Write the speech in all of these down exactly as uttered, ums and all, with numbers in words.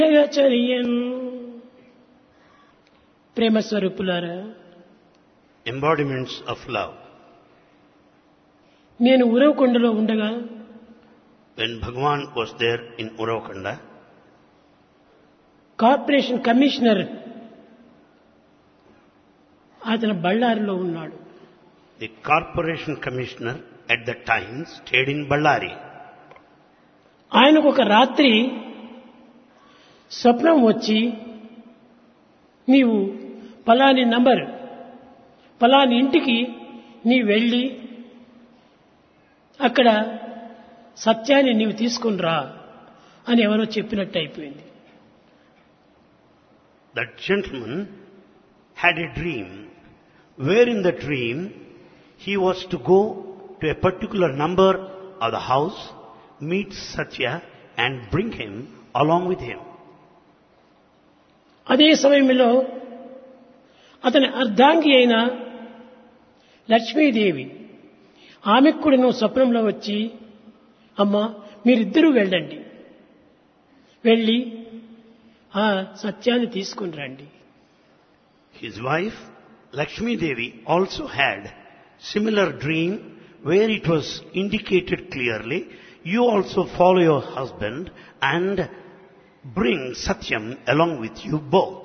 ప్రేమ స్వరూపులారా, embodiments of love. నేను ఉరవకొండలో ఉండగా When Bhagavan was there in Uravakanda, corporation commissioner అతను బళ్ళారిలో ఉన్నాడు. the corporation commissioner at that time stayed in Ballari. ఆయనకు ఒక రాత్రి స్వప్నం వచ్చి, నీవు పలాని నంబర్ పలాని ఇంటికి నీ వెళ్ళి అక్కడ సత్యాన్ని నీవు తీసుకుని రా అని ఎవరో చెప్పినట్టు అయిపోయింది. That gentleman had a dream, where in the dream he was to go to a particular number of the house, meet Satya and bring him along with him. అదే సమయంలో అతని అర్ధాంగి అయిన లక్ష్మీదేవి ఆమెకు కూడా నువ్వు స్వప్నంలో వచ్చి, అమ్మా మీరిద్దరూ వెళ్ళండి, వెళ్ళి ఆ సత్యాన్ని తీసుకుని రండి. His wife Lakshmi Devi also had similar dream where it was indicated clearly, you also follow your husband and bring Satyam along with you both.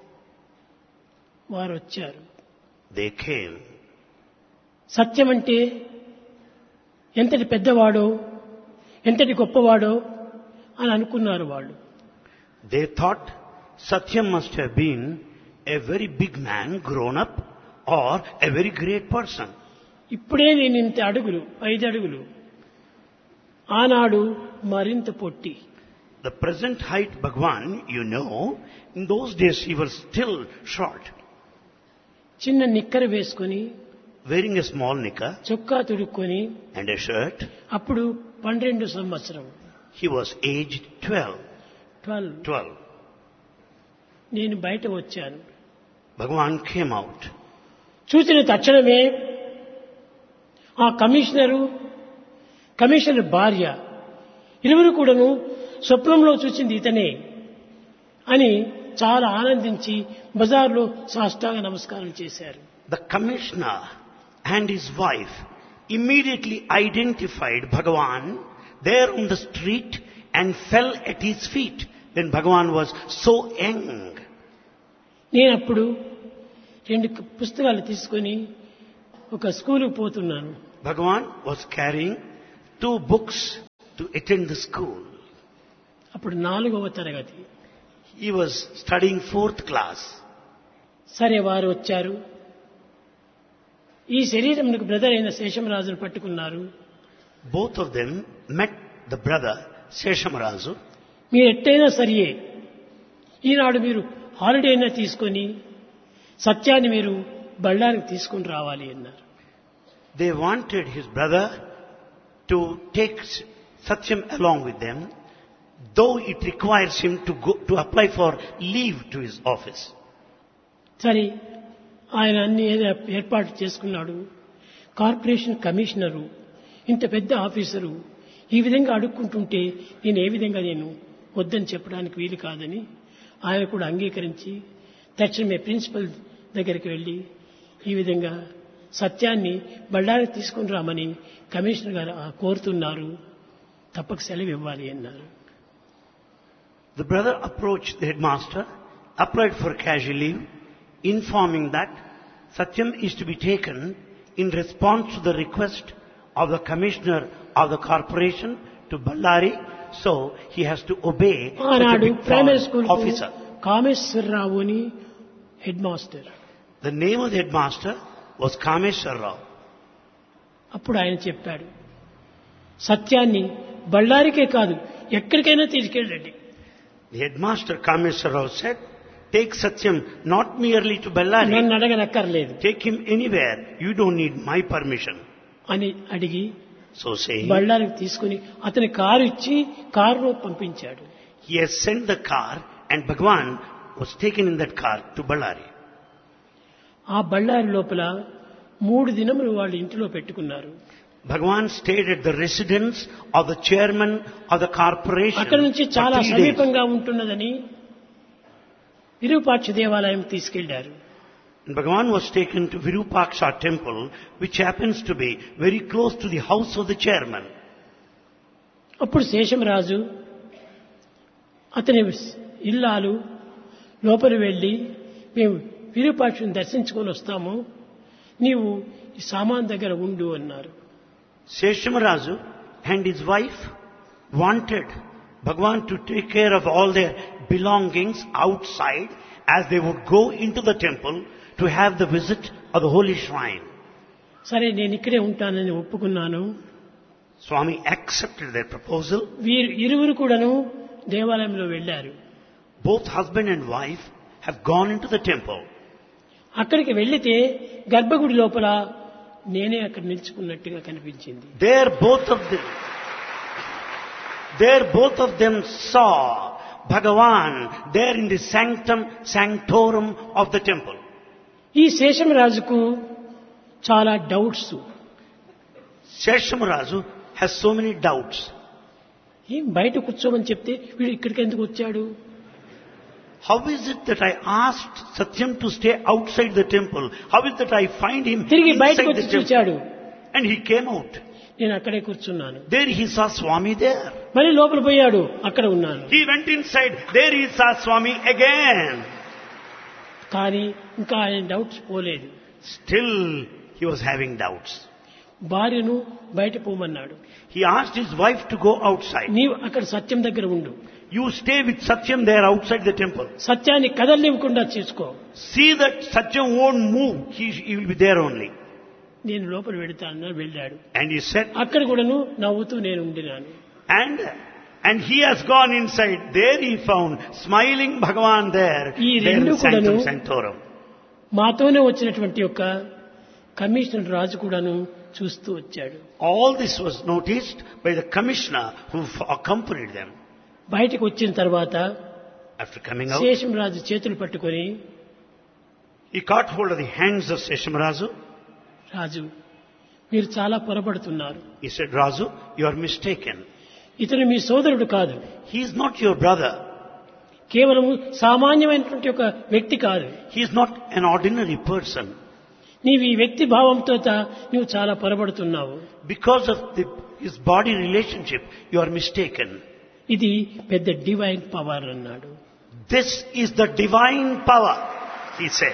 వారు వచ్చారు. They came. సత్యం అంటే ఎంతటి పెద్దవాడో ఎంతటి గొప్పవాడో అని అనుకున్నారు వాళ్ళు. They thought Satyam must have been a very big man grown up or a very great person. ఇప్పుడే నేను ఇంత అడుగులు ఐదు అడుగులు, ఆనాడు మరింత పొట్టి. The present height Bhagwan, you know, in those days he was still short. చిన్న నిక్కర వేసుకొని Wearing a small knicker చొక్కా తుడుక్కొని and a shirt. అప్పుడు పన్నెండు సంవత్సరం He was aged twelve. Twelve. twelve. నేను బయట వచ్చాను. Bhagavan came out. చూసిన తక్షణమే ఆ కమిషనరు కమిషనర్ భార్య ఇరువురు కూడాను స్వప్నంలో చూసింది ఇతనే అని చాలా ఆనందించి బజార్లో సాష్టాంగ నమస్కారం చేశారు. The commissioner and his wife immediately identified Bhagavan there on the street and fell at his feet when Bhagavan was so young. నేను అప్పుడు రెండు పుస్తకాలు తీసుకొని ఒక స్కూలుకు పోతున్నాను. Bhagavan was carrying two books to attend the school. అప్పుడు నాలుగవ తరగతి. He was studying fourth class. సరే, వారు వచ్చారు. ఈ శరీరంకు బ్రదర్ అయిన శేషమరాజును పట్టుకున్నారు. Both of them met the brother Seshamarazu. మీరు ఎట్టయినా సరియే ఈనాడు మీరు హాలిడే అయినా తీసుకొని సత్యాన్ని మీరు బళ్ళారికి తీసుకుని రావాలి అన్నారు. They wanted his brother to take Satyam along with them, though it requires him to go to apply for leave to his office. సరే, ఆయన అన్ని ఏర్పాటు చేసుకున్నాడు. కార్పొరేషన్ కమిషనరు ఇంత పెద్ద ఆఫీసరు ఈ విధంగా అడుక్కుంటుంటే నేను ఏ విధంగా నేను వద్దని చెప్పడానికి వీలు కాదని ఆయన కూడా అంగీకరించి తక్షణమే ప్రిన్సిపల్ దగ్గరికి వెళ్ళి ఈ విధంగా సత్యాన్ని బళ్ళారికి తీసుకుని రామని కమిషనర్ గారు కోరుతున్నారు, తప్పక సెలవు ఇవ్వాలి అన్నారు. The brother approached the headmaster, applied for casual leave, informing that Satyam is to be taken in response to the request of the commissioner of the corporation to Ballari, so he has to obey such a big primary school officer. Kameswara Rao అని head master. The name of the headmaster was Kameshwar Rao. అప్పుడు ఆయన చెప్పాడు, సత్యాన్ని బళ్ళారికే కాదు ఎక్కడికైనా తీసుకెళ్ళండి. The headmaster Kameshwar Rao said, take Satyam not merely to Ballari, నన్ను అడగనక్కర్లేదు, take him anywhere, you don't need my permission. అని అడిగి So saying, బళ్ళారికి తీసుకుని అతని కారు ఇచ్చి కారులో పంపించాడు. he has sent the car and Bhagavan was taken in that car to Ballari. ఆ బళ్ళారి లోపల మూడు దినములు వాళ్ళు ఇంటిలో పెట్టుకున్నారు. Bhagavan stayed at the residence of the chairman of the corporation అక్కడి నుంచి for చాలా three days. సమీపంగా ఉంటున్నదని విరూపాక్ష దేవాలయం తీసుకెళ్లారు. And Bhagavan was taken to Virupaksha temple, which happens to be very close to the house of the chairman. అప్పుడు శేషమరాజు అతని ఇల్లాలు లోపలి వెళ్ళి మేము విరూపాక్షుని దర్శించుకొని వస్తాము, నీవు ఈ సామాన్ దగ్గర ఉండు అన్నారు. Seshamarazu and his wife wanted Bhagavan to take care of all their belongings outside as they would go into the temple to have the visit of the holy shrine. సరే నేను ఇక్కడే ఉంటానని ఒప్పుకున్నాను. Swami accepted their proposal. వీరు ఇరువురు కూడాను దేవాలయంలో వెళ్ళారు. Both husband and wife have gone into the temple. అక్కడికి వెళ్లితే గర్భగుడి లోపల నేనే అక్కడ నిల్చుకున్నట్టుగా కనిపించింది. There both of them, there both of them saw Bhagavan there in the sanctum sanctorum of the temple. ఈ శేషమరాజుకు చాలా doubts. Seshamarazu has so many doubts. ఏం బయట కూర్చోమని చెప్తే వీడు ఇక్కడికి ఎందుకు వచ్చాడు? How is it that I asked Satyam to stay outside the temple? How is it that I find him తిరిగి inside బయటకు the వచ్చి temple? చూచాడు. And he came out. నేను అక్కడే కూర్చున్నాను. There he saw Swami there. మళ్ళీ లోపల పోయాడు, అక్కడ ఉన్నాను. He went inside. There he saw Swami again. కానీ ఇంకా ఆయన డౌట్స్ పోలేదు. Still he was having doubts. భార్యను బయట పోమన్నాడు. He asked his wife to go outside. నీవు అక్కడ సత్యం దగ్గర ఉండు, You stay with Satyam there outside the temple. సత్యాన్ని కదలనివ్వకుండా చూసుకో, See that Satyam won't move. He, he will be there only. నేను లోపల వెళతానని వెళ్ళాడు. And he said, అక్కడ కూడాను నవ్వుతూ నేను ఉండినాను. and and he has gone inside. There he found smiling Bhagavan there. ఈ There రెండు in Sanctum కూడాను Sanctorum. మాతోనే వచ్చినటువంటి యొక్క కమిషనర్ రాజు కూడాను చూస్తూ వచ్చాడు. All this was noticed by the commissioner who f- accompanied them. బయటకు వచ్చిన తర్వాత After coming out, శేషం రాజు చేతులు పట్టుకొని, he caught hold of the hands of Seshamarazu. రాజు మీరు చాలా పొరపడుతున్నారు. He said, Razu, you are mistaken. ఇతను మీ సోదరుడు కాదు, He is not your brother. కేవలం సామాన్యమైనటువంటి ఒక వ్యక్తి కాదు. He is not an ordinary person. నీవు ఈ వ్యక్తి భావంతో తా- నువ్వు చాలా పొరపడుతున్నావు. Because of the, his body relationship, you are mistaken. ఇది పెద్ద డివైన్ పవర్ అన్నాడు. This is the divine power, he said.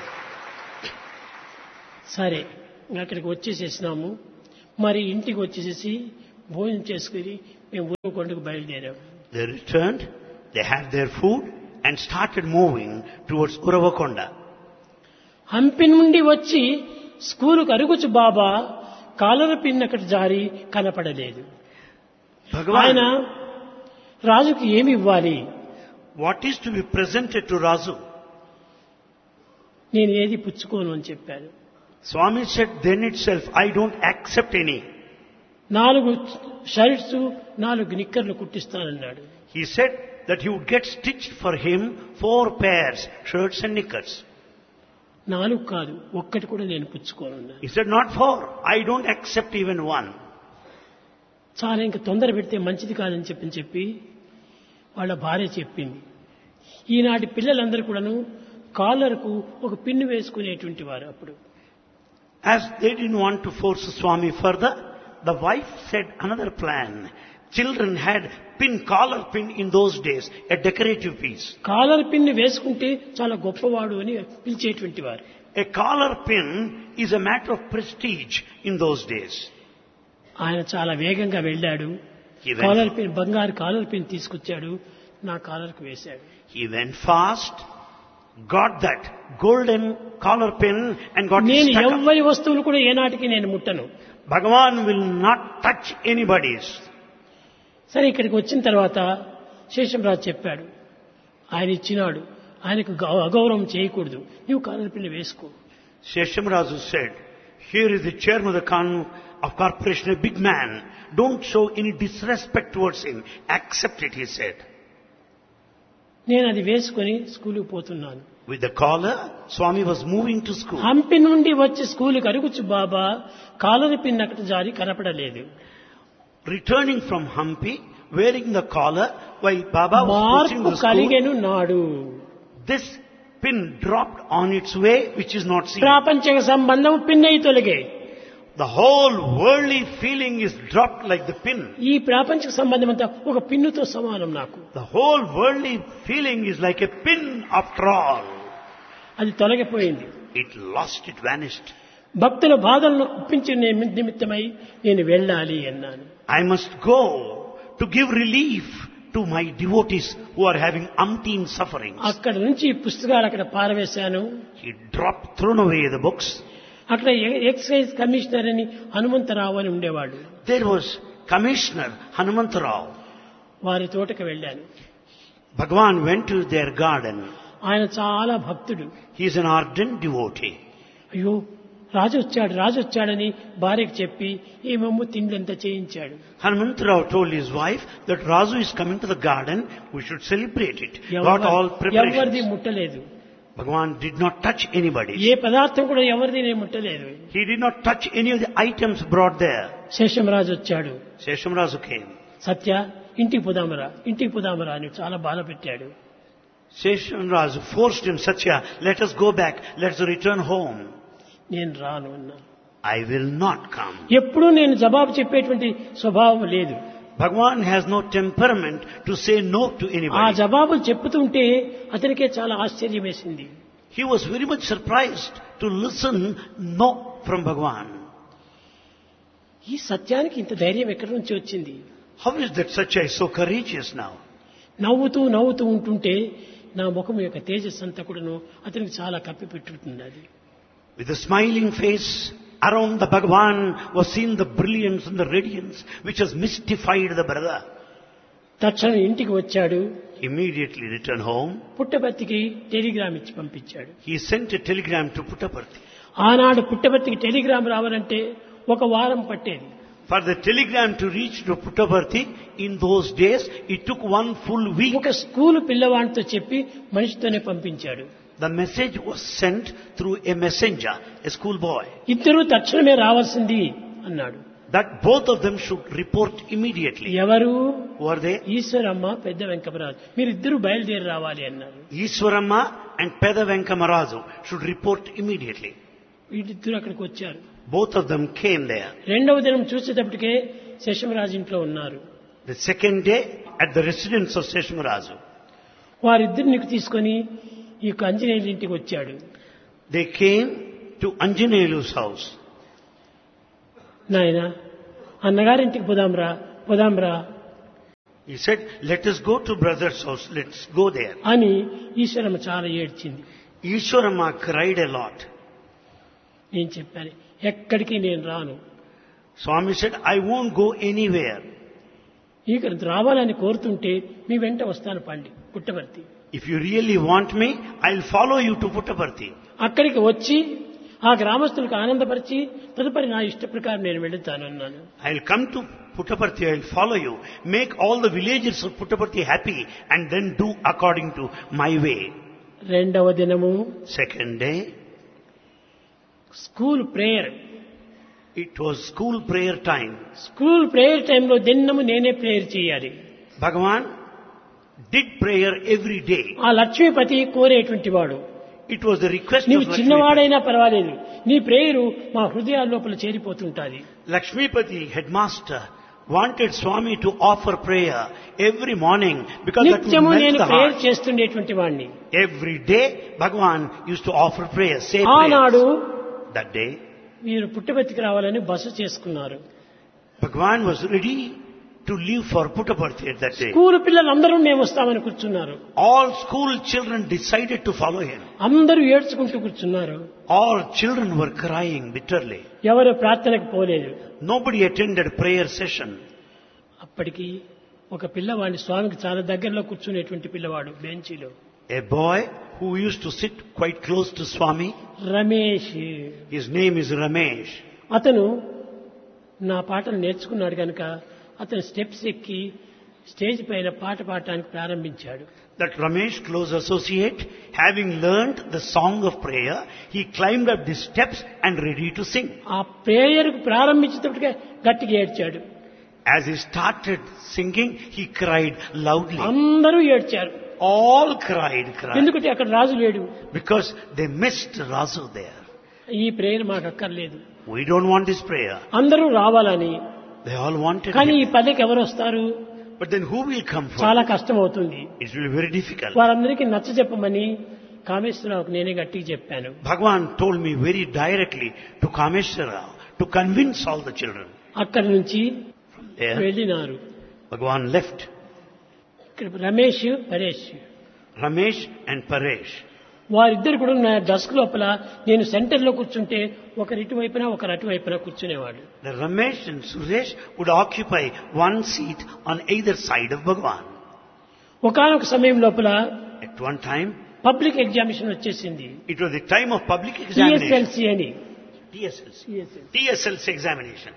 సరే అక్కడికి వచ్చేసేసినాము. మరి ఇంటికి వచ్చేసేసి భోజనం చేసుకుని మేము ఊరుకొండకు బయలుదేరాము. They returned, they had their food and started moving towards Uravakonda. Hampi నుండి వచ్చి స్కూలుకు అరుగుచు బాబా కాలర పిన్ అక్కడ జారి కనపడలేదు. ఆయన Bhagavan, రాజుకి ఏమి ఇవ్వాలి, what is to be presented to Razu? నేను ఏది పుచ్చుకోను అని చెప్పాడు. Swami said, then itself, I don't accept any. నాలుగు షర్ట్స్ నాలుగు నిక్కర్లు కుట్టిస్తానన్నాడు. He said that he would get stitched for him four pairs, shirts and knickers. నాలుగు కాదు, ఒక్కటి కూడా నేను పుచ్చుకోను. He said, not four. I don't accept even one. చాలా ఇంకా తొందర పెడితే మంచిది కాదని చెప్పి చెప్పి వాళ్ళ భార్య చెప్పింది. ఈనాటి పిల్లలందరూ కూడాను కాలర్కు ఒక పిన్ను వేసుకునేటువంటి వారు. అప్పుడు As they didn't want to force Swami further, the wife said another plan. Children had pin, collar pin in those days, a decorative piece. Caller pin వేసుకుంటే చాలా గొప్పవాడు అని పిలిచేటువంటి వారు. A collar pin is a matter of prestige in those days. ఆయన చాలా వేగంగా వెళ్ళాడు. He caller went, pin, బంగారు కాలర్ పిన్ తీసుకొచ్చాడు, నా కాలర్కు వేశాడు. he went fast, got that golden collar pin and got it నేను stuck up. ఎవ్వరి వస్తువులు కూడా ఏనాటికి నేను ముట్టను. Bhagavan will not touch anybody's. సరే ఇక్కడికి వచ్చిన తర్వాత శేషంరాజు చెప్పాడు, ఆయన ఇచ్చినాడు, ఆయనకు గౌ- అగౌరవం చేయకూడదు, నువ్వు కాలర్ పిన్ వేసుకో. Seshamarazu said, here is the chairman of the con- of corporation, a big man. Don't show any disrespect towards him. Accept it, he said. నేను అది వేసుకొని స్కూలుకు పోతున్నాను. With the collar, Swami was moving to school. Hampi నుండి వచ్చి స్కూలుకి అరుగుచ్చు బాబా caller pin అక్కడ జారి కనపడలేదు. Returning from Hampi, wearing the collar, while Baba was pushing మార్పు the school, కలిగెను నాడు. this pin dropped on its way, which is not seen. ప్రాపంచిక సంబంధం పిన్ అయి తొలగే. The whole worldly feeling is dropped like the pin. ఈ ప్రాపంచిక సంబంధం అంతా ఒక పిన్నుతో సమానం నాకు. The whole worldly feeling is like a pin after all. అది తొలగిపోయింది. It lost, it vanished. భక్తుల బాధలను ఒప్పించే నిమిత్తమై నేను వెళ్ళాలి అన్నాను. I must go to give relief to my devotees who are having umpteen sufferings. అక్కడ నుంచి పుస్తకాలు అక్కడ పారవేశాను. He dropped, thrown away the books. అక్కడ ఎక్సైజ్ కమిషనర్ అని హనుమంతరావు అని ఉండేవాడు. There was Commissioner Hanumantarao. వారి తోటకు వెళ్ళాను. Bhagavan went to their garden. ఆయన చాలా భక్తుడు. He is an ardent devotee. అయ్యో రాజు వచ్చాడు రాజు వచ్చాడని భార్యకు చెప్పి ఏమేమో తిండ్లంతా చేయించాడు. Hanumantarao told his wife that Raju is coming to the garden, we should celebrate it. Got all ఎవరిది preparations. ముట్టలేదు. Bhagavan did not touch anybody. ఏ పదార్థం కూడా ఎవరిది నేను ముట్టలేదు. He did not touch any of the items brought there. Seshamraju వచ్చాడు. Seshamrazu came. సత్య ఇంటికి పోదామరా ఇంటికి పోదామరా అని చాలా బాధ పెట్టాడు. Seshamrazu forced him, Satya, let us go back, let us return home. నేను రాను అన్నా. I will not come. ఎప్పుడూ నేను జవాబు చెప్పేటువంటి స్వభావం లేదు. Bhagavan has no temperament to say no to ఆ anybody. జవాబులు చెప్పుతుంటే అతనికే చాలా ఆశ్చర్యం వేసింది. He was very much surprised to listen no from Bhagavan. ఈ సత్యానికి ఇంత ధైర్యం ఎక్కడి నుంచి వచ్చింది? How is that Satya is so courageous now? నవ్వుతూ నవ్వుతూ ఉంటుంటే నా ముఖం యొక్క తేజస్సు అంతా కూడాను అతనికి చాలా కప్పిపెట్టుతున్నది. With a smiling face, around the Bhagavan was seen the brilliance and the radiance which has mystified the brother. తక్షణం ఇంటికి వచ్చాడు. Immediately returned home. పుట్టపర్తికి టెలిగ్రామ్ ఇచ్చి పంపించాడు. He sent a telegram to Puttaparthi. ఆనాడు పుట్టపర్తికి టెలిగ్రామ్ రావాలంటే ఒక వారం పట్టేది. For the telegram to reach to Puttaparthi, in those days, it took one full week. ఒక స్కూలు పిల్లవాడితో చెప్పి మనిషితోనే పంపించాడు. The message was sent through a messenger, a schoolboy, ఇద్దరు తక్షణమే రావాల్సింది అన్నాడు. that both of them should report immediately. ఎవరు? Who are they? Eshwaramma పెద్ద వెంకమరాజు మీరిద్దరు బయలుదేరి రావాలి అన్నారు. Ishwaramma and Peda Venkamarazu should report immediately. వీటిద్దరు అక్కడికి వచ్చారు. Both of them came there. రెండవ దినం చూసేటప్పటికే శేషమరాజు ఇంట్లో ఉన్నారు. The second day, at the residence of Seshamarazu, వారిద్దరిని తీసుకొని ఈ యొక్క ఆంజనేయుల ఇంటికి వచ్చాడు. they came to Anjaneyalu's house. నాయన అన్నగారింటికి పోదాంరా పోదాంరా He said, let us go to brother's house, let's go there. అని ఈశ్వరమ్మ చాలా ఏడ్చింది. Ishwaramma cried a lot. నేను చెప్పాను ఎక్కడికి నేను రాను. Swami said, I won't go anywhere. ఇక రావాలని కోరుతుంటే మీ వెంట వస్తాను పండి Puttaparthi. If you really want me, I'll follow you to Puttaparthi. అక్కడికి వచ్చి ఆ గ్రామస్తులకు ఆనందపరిచి తదుపరి నా ఇష్ట ప్రకారం నేను వెళుతాను అన్నాను. I'll come to Puttaparthi, I'll follow you. Make all the villagers of Puttaparthi happy and then do according to my way. రెండవ దినము Second day, school prayer. it was school prayer time. School prayer టైంలో దినము నేనే prayer చేయాలి. Bhagavan did prayer every day. ఆ లక్ష్మీపతి కోరేటువంటి వాడు. It was the request నీవు of Lakshmipati. చిన్నవాడైనా పర్వాలేదు నీ ప్రేయరు మా హృదయాల లోపల చేరిపోతుంటాది. Lakshmipati, headmaster, wanted Swami to offer prayer every morning because that would నిత్యము melt నేను the ప్రేయర్ heart. చేస్తుండేటువంటి వాడిని. Every day, Bhagavan used to offer prayer, say ఆనాడు prayers. That day, మీరు పుట్టపర్తికి రావాలని బస చేసుకున్నారు. Bhagavan was ready to leave for Puttaparthi at that day. School పిల్లలందరూ మేము వస్తామని కూర్చున్నారు. All school children decided to follow him. అందరూ ఏడ్చుకుంటూ కూర్చున్నారు. All children were crying bitterly. ఎవరు ప్రార్థనకు పోలేదు. Nobody attended prayer session. అప్పటికి ఒక పిల్లవాడిని స్వామికి చాలా దగ్గరలో కూర్చునేటువంటి పిల్లవాడు బెంచీలో. A boy who used to sit quite close to Swami, Ramesh. his name is Ramesh. అతను నా పాటలు నేర్చుకున్నాడు కనుక అతను స్టెప్స్ ఎక్కి స్టేజ్ పైన పాట పాడటానికి ప్రారంభించాడు. That Ramesh, close associate, having learnt the song of prayer, he climbed up the steps and ready to sing. ఆ ప్రేయర్ ప్రారంభించేటప్పటికే గట్టిగా ఏడ్చాడు. As he started singing, he cried loudly. అందరూ ఏడ్చారు. All cried, cried. ఎందుకంటే అక్కడ రాజు లేడు. Because they missed Rasu there. ఈ prayer మాకు అక్కర్లేదు. We don't want this prayer. అందరూ రావాలని. They all wanted కానీ it. ఈ పల్లెకి ఎవరు వస్తారు? But then who will come for చాలా it? కష్టం అవుతుంది. It will be very difficult. వారందరికీ నచ్చ చెప్పమని కామేశ్వరరావుకు నేనే గట్టిగా చెప్పాను. Bhagavan told me very directly to Kameshwara to convince all the children. అక్కడి నుంచి There, వెళ్ళినారు. Bhagavan left. ఇక్కడ Ramesh Paresh Ramesh and Paresh. వారిద్దరు కూడా నా డెస్క్ లోపల నేను సెంటర్ లో కూర్చుంటే ఒకరి ఇటువైపున ఒకరు అటువైపున కూర్చునేవాడు. The Ramesh and Suresh would occupy one seat on either side of Bhagavan. ఒకానొక సమయం లోపల At one time, public examination వచ్చేసింది. it was the time of public examination. TSLC అని. T S L C. T S L C examination.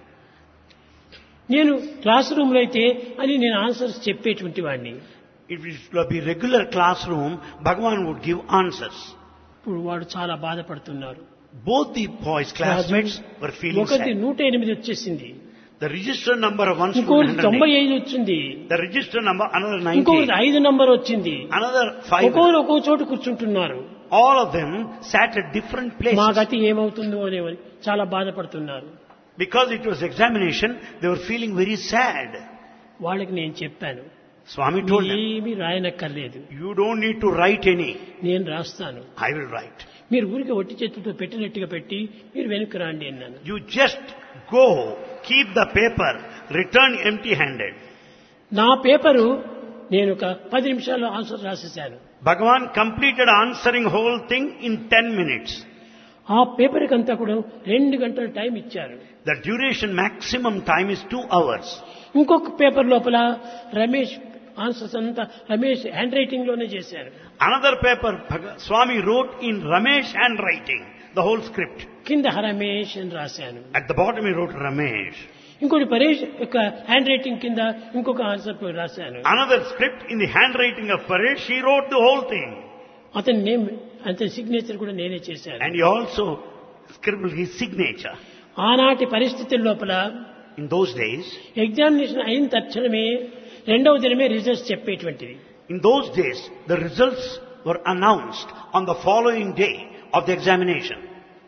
నేను class room లో అయితే అని నేను ఆన్సర్స్ చెప్పేటువంటి వాడిని. If it would be regular classroom, Bhagavan would give answers. ఇప్పుడు వాడు చాలా బాధపడుతున్నారు. Both the boys, classmates, were feeling ఒకటి sad. నూట ఎనిమిది వచ్చేసింది. The register number of one ఇంకొకటి student, తొంభై one hundred eight. ఐదు వచ్చింది. The register number, another ఇంకొకటి ninety. ఐదు నంబర్ వచ్చింది. Another five. ఒక్కొక్కరు ఒక్కో చోటు కూర్చుంటున్నారు. All of them sat at different మా places. గతి ఏమవుతుందో అనేవని చాలా బాధపడుతున్నారు. Because it was examination, they were feeling very sad. వాళ్ళకి నేను చెప్పాను, Swami told them, ఏమీ రాయనక్కర్లేదు, you don't need to write any. నేను రాస్తాను. I will write. మీరు ఊరికి ఒట్టి చేతులతో పెట్టినట్టుగా పెట్టి మీరు వెనక్కి రాండి అన్నాను. You just go, keep the paper, return empty-handed. నా పేపరు నేను ఒక పది నిమిషాల్లో answer రాసేశాను. Bhagavan completed answering whole thing in ten minutes. ఆ పేపర్ కంతా కూడా రెండు గంటల టైం ఇచ్చారు. The duration maximum time is two hours. ఇంకొక పేపర్ లోపల రమేష్ ఆన్సర్స్ అంతా రమేష్ హ్యాండ్ రైటింగ్ లోనే చేశారు. Another paper, Bhag- Swami wrote in Ramesh handwriting, the whole script. కింద రమేష్ అని రాశాను. At the bottom he wrote Ramesh. ఇంకోటి పరేష్ యొక్క హ్యాండ్ రైటింగ్ కింద ఇంకొక ఆన్సర్ రాశాను. Another script in the handwriting of Paresh, he wrote the whole thing. అతని name అతని సిగ్నేచర్ కూడా నేనే చేశాను. And he also scribbled his signature. ఆనాటి పరిస్థితుల లోపల In those days, ఎగ్జామినేషన్ అయిన తక్షణమే రెండవ దినమే results చెప్పేటువంటిది. in those days, the results were announced on the following day of the examination.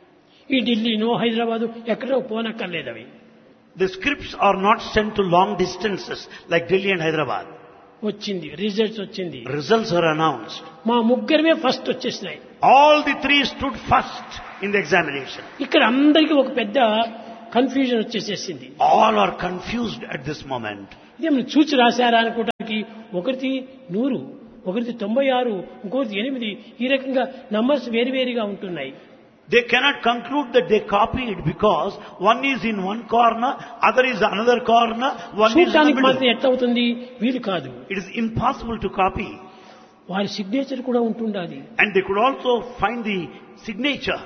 ఈ ఢిల్లీనో హైదరాబాదు ఎక్కడో పోనక్కర్లేదు అవి. The scripts are not sent to long distances like Delhi and Hyderabad. వచ్చింది results వచ్చింది. Results are announced. మా ముగ్గురమే first వచ్చేసినాయి. All the three stood first in the examination. ఇక్కడ అందరికీ ఒక పెద్ద confusion వచ్చేసేసింది. All are confused at this moment. ఇదేమన్నా చూచి రాశారా అనుకోవడానికి ఒకరిది నూరు, ఒకరిది తొంభై ఆరు, ఇంకొకటి ఎనిమిది, ఈ రకంగా నంబర్స్ వేరువేరుగా ఉంటున్నాయి. They cannot conclude that they copied because one is in one corner, other is another corner, one is in the చూడటానికి మాత్రం middle. ఎట్లా అవుతుంది, వీలు కాదు. It is impossible to copy. వారి సిగ్నేచర్ కూడా ఉంటుండాలి. And they could also find the signature.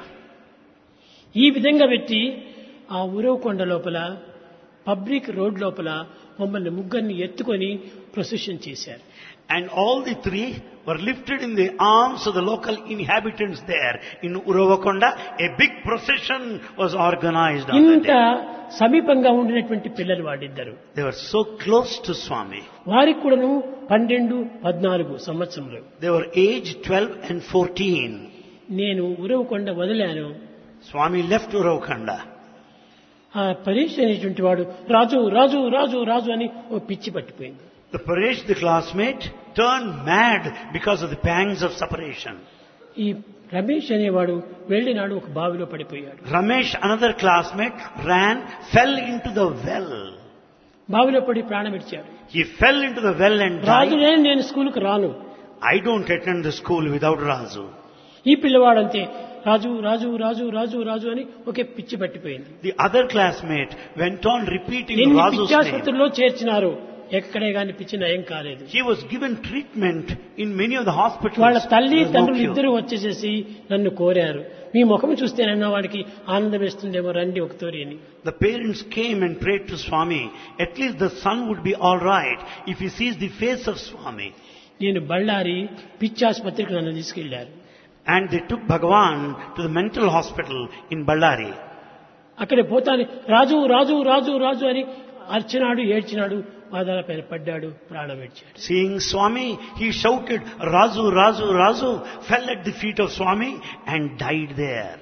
ఈ విధంగా పెట్టి ఆ ఉరవకొండ లోపల పబ్లిక్ రోడ్ లోపల మమ్మల్ని ముగ్గురిని ఎత్తుకొని ప్రొసెషన్ చేశారు. And all the three were lifted in the arms of the local inhabitants there in Uravakonda. A big procession was organized on that ఇంత day. సమీపంగా ఉండినటువంటి పిల్లలు వాడిద్దరు. They were so close to Swami. వారికి కూడాను పన్నెండు పద్నాలుగు సంవత్సరంలో. They were aged twelve and fourteen. నేను ఉరవకొండ వదిలాను. Swami left Uravakonda. ఆ పరీక్ష అనేటువంటి వాడు రాజు రాజు రాజు రాజు అని ఓ పిచ్చి పట్టిపోయింది. The Paresh, the classmate, turned mad because of the pangs of separation. ఈ రమేష్ అనేవాడు వెళ్ళినాడు, ఒక బావిలో పడిపోయాడు. Ramesh, another classmate, ran, fell into the well. బావిలో పడి ప్రాణం ఇచ్చాడు. He fell into the well and Raju died. నేను నేను స్కూల్కి రాను. I don't attend the school without Razu. ఈ పిల్లవాడంతే రాజు రాజు రాజు రాజు రాజు అని ఒకే పిచ్చి పట్టిపోయింది. The other classmate went on repeating ఎన్ని Razu's name. పిచ్చాసుపత్రిలో చేర్చినారు, ఎక్కడే గాని పిచ్చి నయం కాలేదు. He was given treatment in many of the hospitals. వాళ్ళ తల్లి There was no తండ్రులు cure. ఇద్దరు వచ్చేసేసి నన్ను కోరారు, మీ ముఖం చూస్తేనన్నా వాడికి ఆనందం వేస్తుందేమో, రండి ఒకతోరి అని. The parents came and prayed to Swami. At least the son would be all right if he sees the face of Swami. నేను బళ్ళారి పిచ్చాసుపత్రికి నన్ను తీసుకెళ్లారు. And they took Bhagavan to the mental hospital in Ballari. అక్కడ పోతాను రాజు రాజు రాజు రాజు అని అర్చినాడు, ఏడ్చినాడు, పాదాల పైన పడ్డాడు, ప్రాణం విడిచాడు. Seeing Swami, he shouted, Razu, Razu, Razu, fell at the feet of Swami and died there.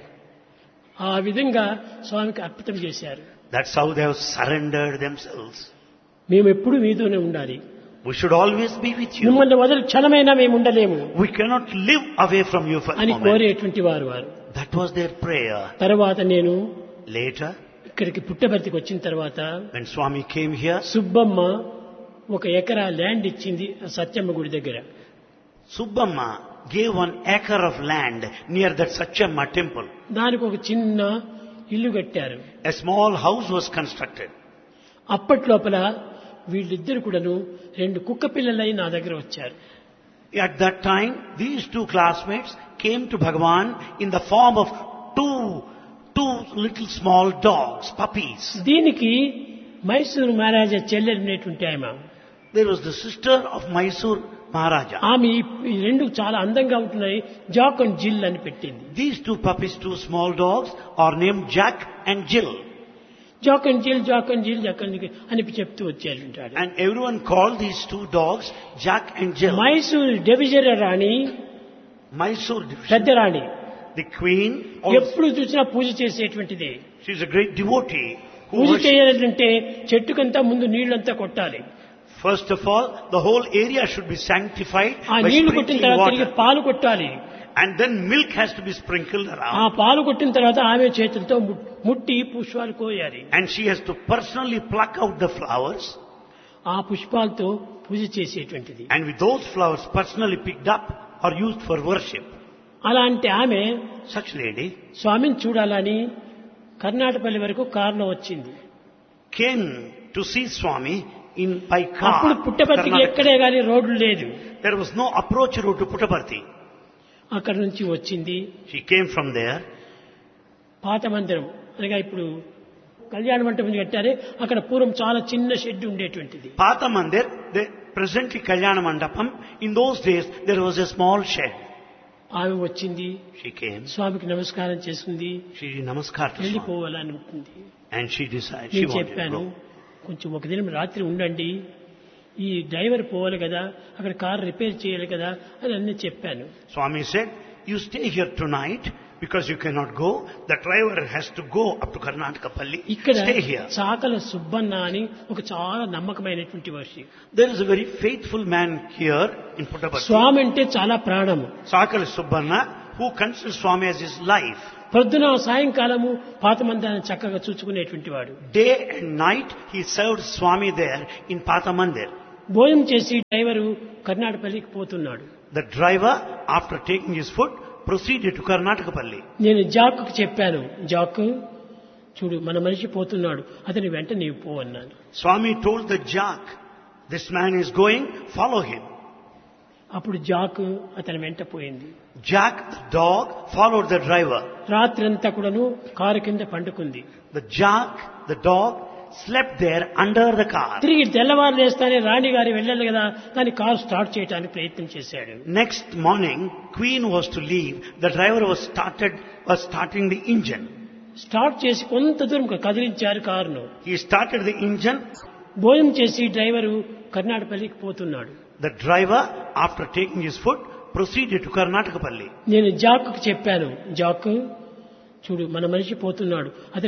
ఆ విధంగా స్వామికి అర్పితం చేశారు. That's how they have surrendered themselves. మేము ఎప్పుడు మీతోనే ఉండాలి, We should always be with you. మిమ్మల్ని వదిలి క్షణమైనా మేము ఉండలేము We cannot live away from you for a అని moment. కోరేటువంటి వారు వారు. That was their prayer. తర్వాత నేను Later, ఇక్కడికి పుట్టబర్తికి వచ్చిన తర్వాత when Swami came here, Subbamma ఒక ఎకరా ల్యాండ్ ఇచ్చింది సత్యమ్మ గుడి దగ్గర. Subbamma gave one acre of land near that Satchamma temple. దానికి ఒక చిన్న ఇల్లు కట్టారు. A small house was constructed. అప్పట్లోపల వీళ్ళిద్దరు కూడాను రెండు కుక్క పిల్లలై నా దగ్గర వచ్చారు. At that time, these two classmates came to Bhagavan in the form of two, two little small dogs, puppies. దీనికి మైసూరు మహారాజా చెల్లెలినటువంటి ఆమె. There was the sister of Mysore Maharaja. ఆమె ఈ రెండు చాలా అందంగా ఉంటున్నాయి, జాక్ అండ్ జిల్ అని పెట్టింది. These two puppies, two small dogs, are named Jack and Jill. Jack and జిల్, జాక్ అండ్ జిల్, జాక్ అండ్ జిల్ అని చెప్తూ వచ్చారు. And everyone called these two dogs Jack and Jill. Mysuru division Rani, Mysore division. పెద్ద రాణి, The queen, also, ఎప్పుడు చూసినా పూజ చేసేటువంటిది. she's a great devotee. Who puja worships. చేయాలంటే చెట్టుకంతా ముందు నీళ్లంతా కొట్టాలి. First of all, the whole area should be sanctified ఆ by నీళ్లు కొట్టిన sprinkling తర్వాత తిరిగి water. పాలు కొట్టాలి. And then milk has to be sprinkled ఆ around. పాలు కొట్టిన తర్వాత ఆమె చేతులతో ము- ముట్టి పుష్పాలు కోయాలి. And she has to personally pluck out the flowers. ఆ పుష్పాలతో పూజ చేసేటువంటిది. And with those flowers personally picked up are used for worship. అలాంటి ఆమె Such lady స్వామిని చూడాలని కర్ణాటకపల్లి వరకు కారులో వచ్చింది. came to see Swami in by అప్పుడు car. పుట్టపర్తికి Karnataka. ఎక్కడే గాని రోడ్లు లేదు. There was no approach route to Puttaparthi. అక్కడి నుంచి వచ్చింది. She came from there. పాత మందిరం అనగా ఇప్పుడు కళ్యాణ మంటపం కట్టారే, అక్కడ పూర్వం చాలా చిన్న షెడ్ ఉండేటువంటిది. Pata Mandir, the presently Kalyana Mandapam, in those days there was a small shed. ఆమె వచ్చింది, She came, స్వామికి నమస్కారం చేసుకుంది, she did namaskar to Swami. వెళ్ళిపోవాలని ఉంటుంది. And she decided, she నేను wanted to చెప్పాను, go. కొంచెం ఒక దినం రాత్రి ఉండండి, ఈ డ్రైవర్ పోవాలి కదా, అక్కడ కార్ రిపేర్ చేయాలి కదా అని అన్నీ చెప్పాను. Swami said, you stay here tonight because you cannot go. The driver has to go up to Karnataka Palli. ఇక్కడ Stay here. చాకల సుబ్బన్న అని ఒక చాలా నమ్మకమైనటువంటి Varshi. There is a very faithful man here in Puttaparthi. స్వామి అంటే చాలా ప్రాణము. Sakala Subbanna, who considers Swami as his life. పొద్దున సాయంకాలము పాత మందిరాన్ని చక్కగా చూసుకునేటువంటి వాడు. Day and night he served Swami there in Pata Mandir. భోజనం చేసి డ్రైవరు కర్ణాటకపల్లికి పోతున్నాడు. The driver, after taking his food, proceeded to Karnataka Palli. నేను జాక్కు చెప్పాను, జాక్ చూడు మన మనిషి పోతున్నాడు, అతని వెంట నీవు పో అన్నాను. Swami told the Jack, this man is going, follow him. అప్పుడు జాక్ అతని వెంట పోయింది. Jack, the dog, followed the driver. రాత్రంతా కూడాను కారు కింద పండుకుంది. The Jack, the dog, slept there under the car. తిరిగి తెల్లవారు లేస్తానే రాణి గారి వెళ్ళాలి కదా, దాని కారు స్టార్ట్ చేయడానికి ప్రయత్నం చేశాడు. Next morning, Queen was to leave. The driver was started, was starting the engine. Start చేసి కొంత దూరం కదిలించారు కారును. He started the engine. భోజనం చేసి డ్రైవరు కర్ణాటకపల్లికి పోతున్నాడు. The driver, after taking his food, proceeded to Karnataka Palli. నేను జాక్కు చెప్పాను, జాక్ చూడు మన మనిషి పోతున్నాడు, అతని